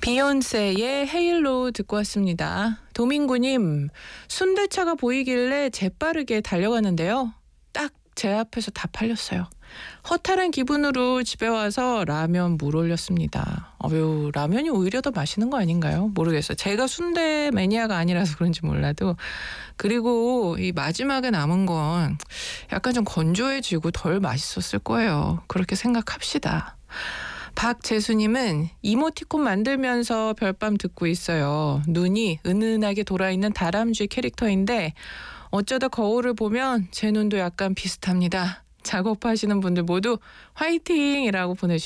비욘세의 헤일로 듣고 왔습니다. 도민구님, 순대차가 보이길래 재빠르게 달려갔는데요. 딱 제 앞에서 다 팔렸어요. 허탈한 기분으로 집에 와서 라면 물 올렸습니다. 라면이 오히려 더 맛있는 거 아닌가요? 모르겠어요. 제가 순대 매니아가 아니라서 그런지 몰라도. 그리고 이 마지막에 남은 건 약간 좀 건조해지고 덜 맛있었을 거예요. 그렇게 생각합시다. 박재수님은 이모티콘 만들면서 별밤 듣고 있어요. 눈이 은은하게 돌아있는 다람쥐 캐릭터인데 어쩌다 거울을 보면 제 눈도 약간 비슷합니다. 작업하시는 분들 모두 화이팅이라고 보내주셨습니다.